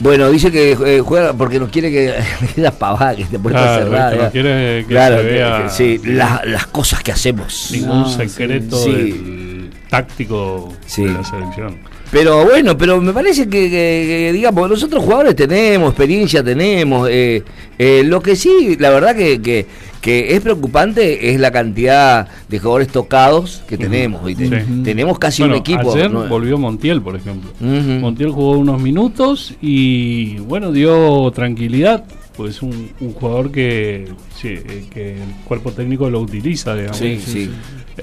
Bueno, dice que juega porque no quiere que la pavada que esté puesta cerrada. No quiere que claro, se vea sí, las cosas que hacemos. Ningún secreto sí. del táctico de la selección. Pero bueno, me parece que digamos, nosotros jugadores tenemos, experiencia tenemos. Lo que sí, la verdad que es preocupante es la cantidad de jugadores tocados que tenemos. ¿Viste? Sí. Tenemos casi un equipo. Ayer volvió Montiel, por ejemplo. Montiel jugó unos minutos y bueno, dio tranquilidad. Pues es un jugador que el cuerpo técnico lo utiliza, digamos. Sí.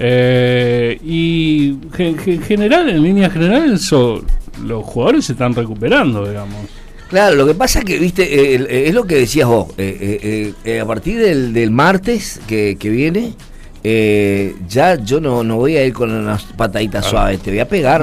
Y en general, en líneas generales, los jugadores se están recuperando, digamos. Claro, lo que pasa es que, viste, es lo que decías vos. A partir del martes que viene, ya yo no voy a ir con unas pataditas suaves, te voy a pegar.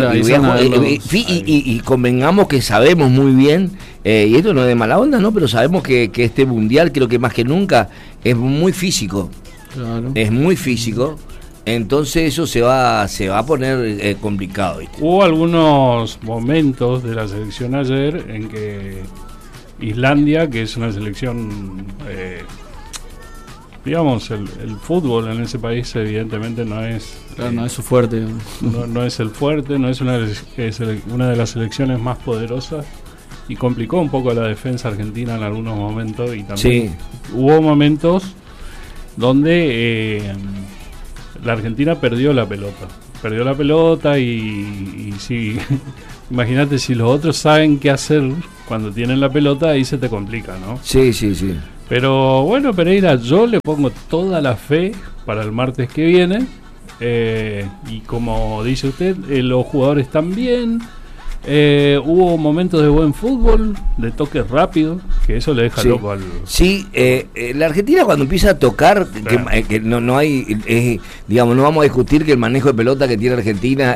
Y convengamos que sabemos muy bien, y esto no es de mala onda, ¿no? Pero sabemos que este mundial, creo que más que nunca, es muy físico. Claro. Es muy físico. Entonces eso se va a poner complicado, ¿viste? Hubo algunos momentos de la selección ayer en que Islandia, que es una selección, digamos, el fútbol en ese país evidentemente no es... Claro, no es su fuerte. No es el fuerte, no es una de las selecciones más poderosas y complicó un poco la defensa argentina en algunos momentos y también hubo momentos donde... la Argentina perdió la pelota y sí, imagínate si los otros saben qué hacer cuando tienen la pelota, ahí se te complica, ¿no? Sí. Pero bueno, Pereira, yo le pongo toda la fe para el martes que viene, y como dice usted, los jugadores también. Hubo momentos de buen fútbol, de toques rápidos, que eso le deja loco al... Sí, la Argentina cuando empieza a tocar, que no hay, digamos, no vamos a discutir que el manejo de pelota que tiene Argentina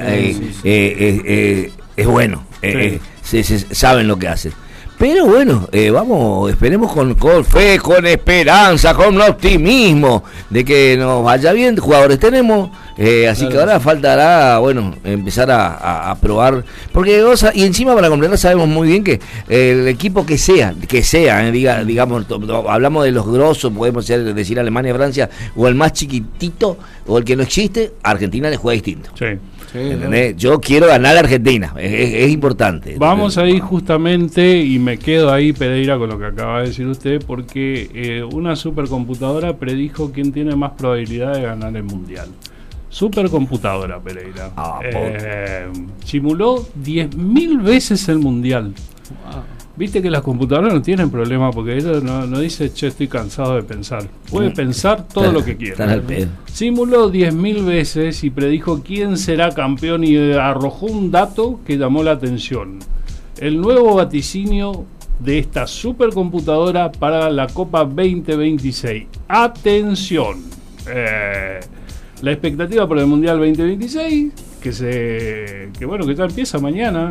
es bueno, se saben lo que hacen. Pero bueno, vamos, esperemos con fe, con esperanza, con optimismo de que nos vaya bien. Jugadores tenemos, así que ahora faltará, bueno, empezar a probar. Porque y encima para completar sabemos muy bien que el equipo que sea, digamos, hablamos de los grosos, podemos decir Alemania, Francia, o el más chiquitito, o el que no existe, a Argentina le juega distinto. Sí. ¿Entendés? Yo quiero ganar a Argentina, es importante. Vamos ahí justamente, y me quedo ahí, Pereira, con lo que acaba de decir usted, porque una supercomputadora predijo quién tiene más probabilidad de ganar el mundial. Supercomputadora, Pereira. Simuló 10.000 veces el mundial. Wow. Viste que las computadoras no tienen problema porque ella no dice, che, estoy cansado de pensar. Puede pensar todo lo que quiera. Simuló 10.000 veces y predijo quién será campeón y arrojó un dato que llamó la atención. El nuevo vaticinio de esta supercomputadora para la Copa 2026. ¡Atención! La expectativa por el Mundial 2026... que ya empieza mañana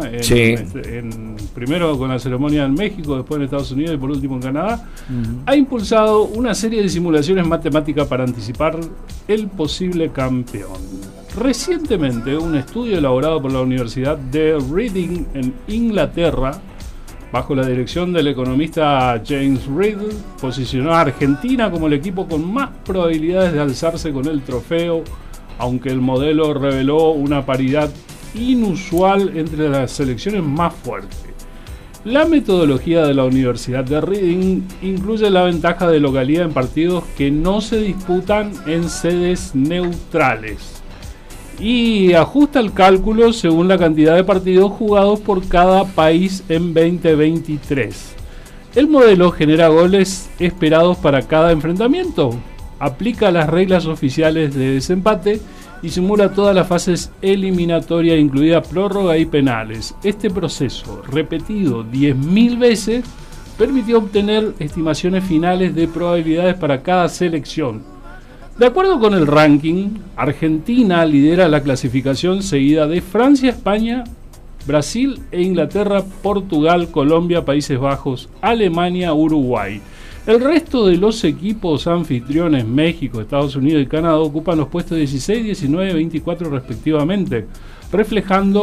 primero con la ceremonia en México, después en Estados Unidos y por último en Canadá, ha impulsado una serie de simulaciones matemáticas para anticipar el posible campeón. Recientemente, un estudio elaborado por la Universidad de Reading en Inglaterra, bajo la dirección del economista James Reed, posicionó a Argentina como el equipo con más probabilidades de alzarse con el trofeo, aunque el modelo reveló una paridad inusual entre las selecciones más fuertes. La metodología de la Universidad de Reading incluye la ventaja de localidad en partidos que no se disputan en sedes neutrales y ajusta el cálculo según la cantidad de partidos jugados por cada país en 2023. El modelo genera goles esperados para cada enfrentamiento, aplica las reglas oficiales de desempate y simula todas las fases eliminatorias, incluida prórroga y penales. Este proceso, repetido 10.000 veces, permitió obtener estimaciones finales de probabilidades para cada selección. De acuerdo con el ranking, Argentina lidera la clasificación seguida de Francia, España, Brasil e Inglaterra, Portugal, Colombia, Países Bajos, Alemania, Uruguay. El resto de los equipos anfitriones, México, Estados Unidos y Canadá, ocupan los puestos 16, 19 y 24 respectivamente, reflejando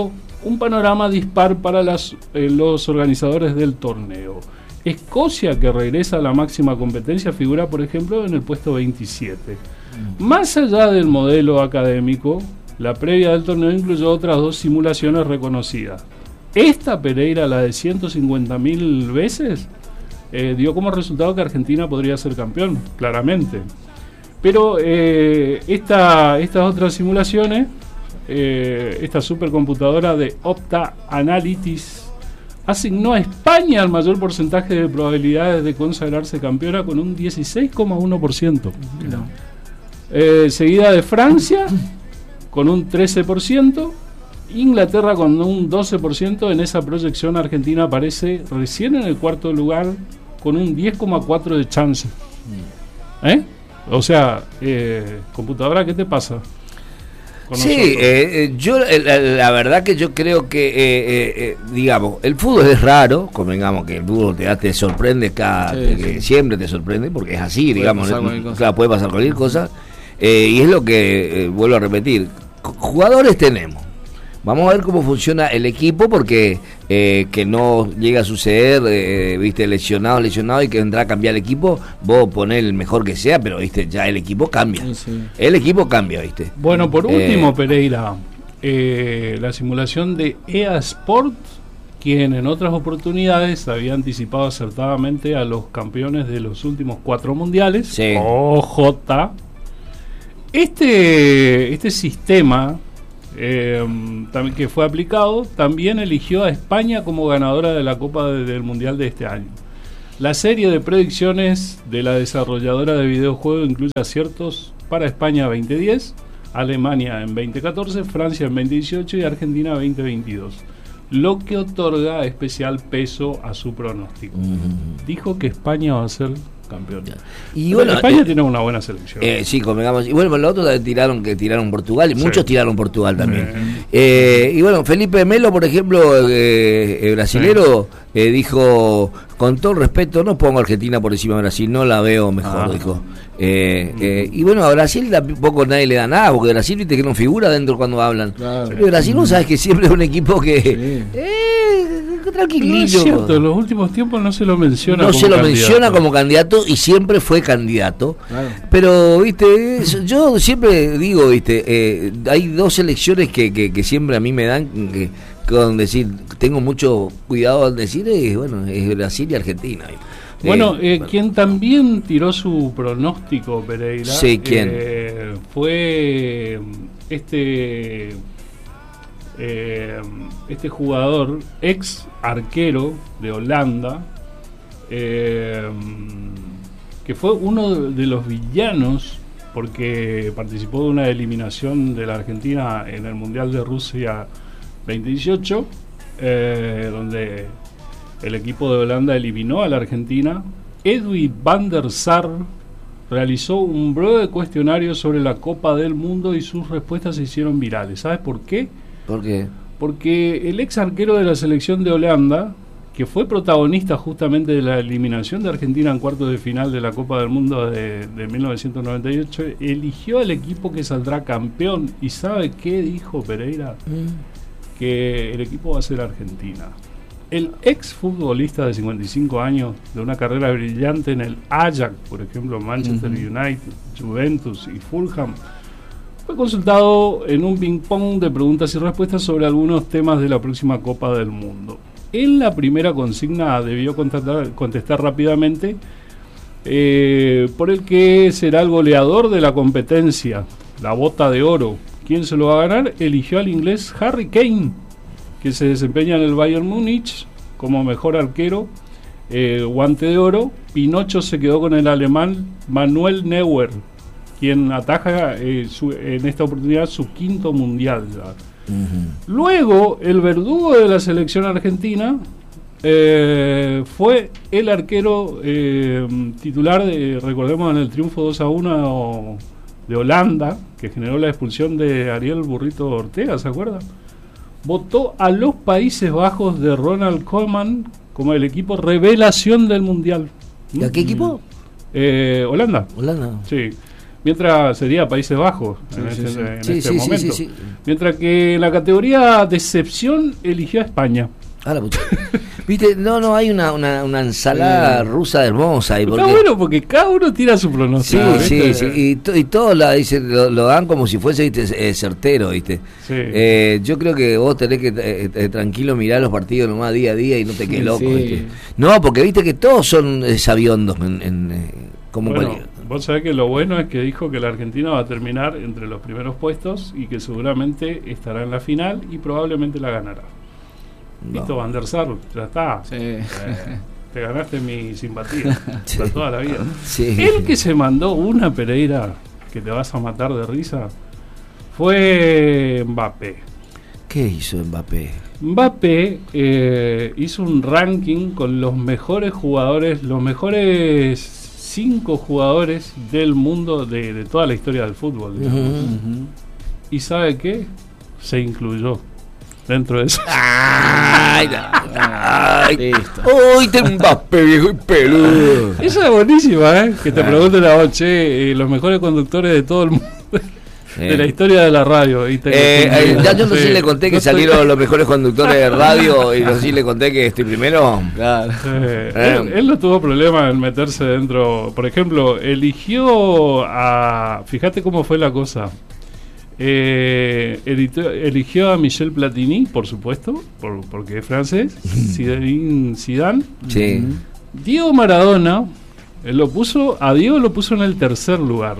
un panorama dispar para los organizadores del torneo. Escocia, que regresa a la máxima competencia, figura, por ejemplo, en el puesto 27. Más allá del modelo académico, la previa del torneo incluyó otras 2 simulaciones reconocidas. Esta, Pereira, la de 150.000 veces, dio como resultado que Argentina podría ser campeón, claramente. Pero estas otras simulaciones, esta supercomputadora de Opta Analytics, asignó a España el mayor porcentaje de probabilidades de consagrarse campeona con un 16,1%. Seguida de Francia con un 13%, Inglaterra con un 12%. En esa proyección Argentina aparece recién en el cuarto lugar con un 10,4% de chance. O sea, computadora, ¿qué te pasa? Sí, yo la verdad que yo creo que digamos, el fútbol es raro, convengamos que el fútbol te sorprende siempre te sorprende, porque es así, digamos, puede pasar cualquier cosa, y es lo que vuelvo a repetir, jugadores tenemos. Vamos a ver cómo funciona el equipo, porque que no llegue a suceder, viste, lesionado y que vendrá a cambiar el equipo. Vos ponés el mejor que sea, pero viste, ya el equipo cambia. Sí. El equipo cambia, viste. Bueno, por último, Pereira, la simulación de EA Sport, quien en otras oportunidades había anticipado acertadamente a los campeones de los últimos 4 mundiales. Sí. OJ. Este sistema también que fue aplicado, también eligió a España como ganadora de la Copa del Mundial de este año. La serie de predicciones de la desarrolladora de videojuegos incluye aciertos para España 2010, Alemania en 2014, Francia en 2018 y Argentina 2022, lo que otorga especial peso a su pronóstico. Dijo que España va a ser campeón. Y bueno, España tiene una buena selección. Sí, convengamos. Y bueno, los otros tiraron Portugal, y muchos tiraron Portugal también. Y bueno, Felipe Melo, por ejemplo, brasilero, dijo, con todo respeto, no pongo a Argentina por encima de Brasil, no la veo mejor, dijo. Y bueno, a Brasil tampoco nadie le da nada, porque Brasil, viste que no figura dentro cuando hablan. Claro. Pero Brasil, no sabes que siempre es un equipo que tranquilillo. No es cierto, en los últimos tiempos no se lo menciona. No se lo menciona como candidato, y siempre fue candidato. Claro. Pero, viste, yo siempre digo, viste, hay 2 selecciones que siempre a mí me dan, con decir, tengo mucho cuidado al decir, bueno, es Brasil y Argentina. Bueno, quien también tiró su pronóstico, Pereira, sí, ¿quién? Fue este jugador, ex arquero de Holanda, que fue uno de los villanos porque participó de una eliminación de la Argentina en el Mundial de Rusia 2018, donde el equipo de Holanda eliminó a la Argentina. Edwin van der Sar realizó un breve cuestionario sobre la Copa del Mundo y sus respuestas se hicieron virales. ¿Sabes por qué? ¿Por qué? Porque el ex arquero de la selección de Holanda, que fue protagonista justamente de la eliminación de Argentina en cuartos de final de la Copa del Mundo de 1998, eligió al equipo que saldrá campeón. ¿Y sabe qué dijo Pereira? Que el equipo va a ser Argentina. El ex futbolista de 55 años, de una carrera brillante en el Ajax, por ejemplo, Manchester United, Juventus y Fulham, fue consultado en un ping-pong de preguntas y respuestas sobre algunos temas de la próxima Copa del Mundo. En la primera consigna debió contestar rápidamente por el que será el goleador de la competencia, la bota de oro. ¿Quién se lo va a ganar? Eligió al inglés Harry Kane, que se desempeña en el Bayern Múnich como mejor arquero, guante de oro. Pinocho se quedó con el alemán Manuel Neuer, quien ataja en esta oportunidad su 5º mundial ya. Luego, el verdugo de la selección argentina fue el arquero titular, recordemos, en el triunfo 2-1 de Holanda, que generó la expulsión de Ariel Burrito Ortega, ¿se acuerdan? Votó a los Países Bajos de Ronald Koeman como el equipo revelación del mundial. ¿Y a qué equipo? Holanda. Holanda. Sí. Mientras sería Países Bajos en este momento. Sí. Mientras que en la categoría decepción eligió a España. Ah, la puta. Viste, no, hay una ensalada rusa hermosa. Y está bueno porque cada uno tira su pronóstico. Sí. Y todos lo dan como si fuese, ¿viste? Certero, ¿viste? Sí. Yo creo que vos tenés que tranquilo mirar los partidos nomás día a día y no te quedes loco, ¿viste? No, porque viste que todos son sabiondos como vos sabés que lo bueno es que dijo que la Argentina va a terminar entre los primeros puestos y que seguramente estará en la final y probablemente la ganará. Listo, Van der Sar, ya está. Sí. Te ganaste mi simpatía para toda la vida. Sí. El que se mandó una Pereira que te vas a matar de risa fue Mbappé. ¿Qué hizo Mbappé? Mbappé hizo un ranking con los mejores jugadores, los mejores 5 jugadores del mundo de toda la historia del fútbol. ¿Y sabe qué? Se incluyó dentro de eso. ¡Ay! ¡Uy, te Mbappé, viejo y peludo! Esa es buenísima, ¿eh? Que te pregunten a vos, los mejores conductores de todo el mundo. De la historia de la radio. Y ya yo no sé si le conté que salieron los mejores conductores de radio y no sé si le conté que estoy primero. Claro. Él no tuvo problema en meterse dentro. Por ejemplo, eligió a... Fíjate cómo fue la cosa. Eligió a Michel Platini, por supuesto, porque es francés. Zinedine Zidane. Sí. Diego Maradona, Diego lo puso en el tercer lugar.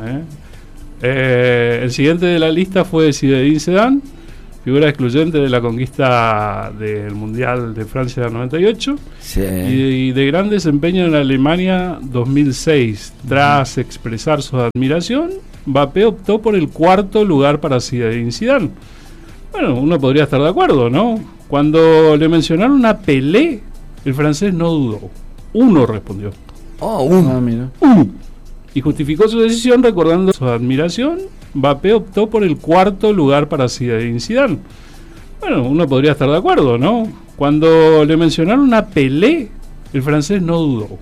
El siguiente de la lista fue Zinedine Zidane, figura excluyente de la conquista del Mundial de Francia del 98, y de gran desempeño en Alemania 2006. Tras expresar su admiración, Mbappé optó por el cuarto lugar para Zinedine Zidane. Bueno, uno podría estar de acuerdo, ¿no? Cuando le mencionaron a Pelé, el francés no dudó. Uno respondió. Mira. Y justificó su decisión recordando su admiración. Mbappé optó por el cuarto lugar para Zinedine Zidane. Bueno, uno podría estar de acuerdo, ¿no? Cuando le mencionaron a Pelé, el francés no dudó.